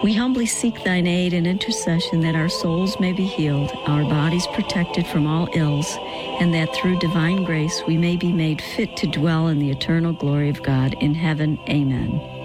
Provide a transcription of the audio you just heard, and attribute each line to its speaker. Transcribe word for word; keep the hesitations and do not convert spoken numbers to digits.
Speaker 1: We humbly seek thine aid and intercession that our souls may be healed, our bodies protected from all ills, and that through divine grace we may be made fit to dwell in the eternal glory of God in heaven. Amen.